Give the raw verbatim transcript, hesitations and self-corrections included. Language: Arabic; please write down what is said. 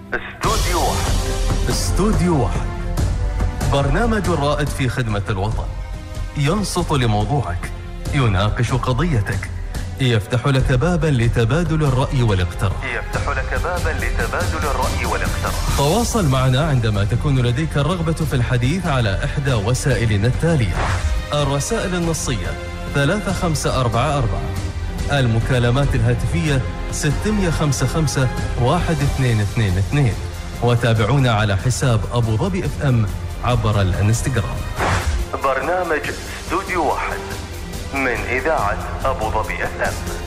استوديو واحد. استوديو واحد، برنامج رائد في خدمة الوطن، ينصت لموضوعك، يناقش قضيتك، يفتح لك بابا لتبادل الرأي والاقتراح يفتح لك بابا لتبادل الرأي والاقتراح تواصل معنا عندما تكون لديك الرغبة في الحديث على إحدى وسائلنا التالية: الرسائل النصية ثلاثة خمسة أربعة أربعة، المكالمات الهاتفية ستمية خمسة خمسة واحد اثنين اثنين اثنين، وتابعونا على حساب أبو ظبي اف ام عبر الانستغرام. برنامج استوديو واحد من إذاعة أبو ظبي اف ام.